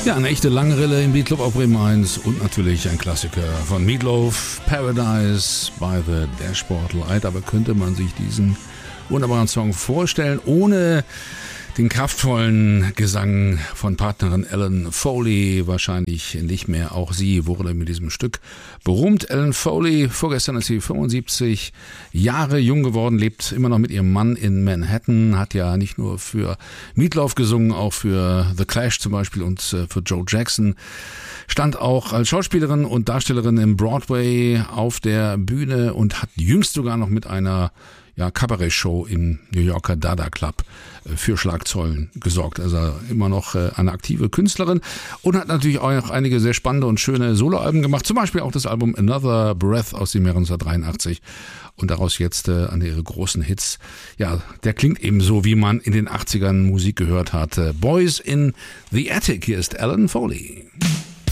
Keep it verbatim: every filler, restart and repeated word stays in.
Ja, eine echte Langrille im Beat Club auf Bremen eins und natürlich ein Klassiker von Meatloaf, Paradise by the Dashboard Light. Aber könnte man sich diesen wunderbaren Song vorstellen, ohne den kraftvollen Gesang von Partnerin Ellen Foley? Wahrscheinlich nicht mehr. Auch sie wurde mit diesem Stück berühmt. Ellen Foley, vorgestern ist sie fünfundsiebzig Jahre jung geworden, lebt immer noch mit ihrem Mann in Manhattan, hat ja nicht nur für Meatloaf gesungen, auch für The Clash zum Beispiel und für Joe Jackson. Stand auch als Schauspielerin und Darstellerin im Broadway auf der Bühne und hat jüngst sogar noch mit einer ja, Kabarett-Show im New Yorker Dada Club für Schlagzeilen gesorgt. Also immer noch eine aktive Künstlerin und hat natürlich auch noch einige sehr spannende und schöne Soloalben gemacht. Zum Beispiel auch das Album Another Breath aus dem Jahr neunzehnhundertdreiundachtzig und daraus jetzt äh, an ihre großen Hits. Ja, der klingt eben so, wie man in den achtzigern Musik gehört hat. Boys in the Attic, hier ist Ellen Foley.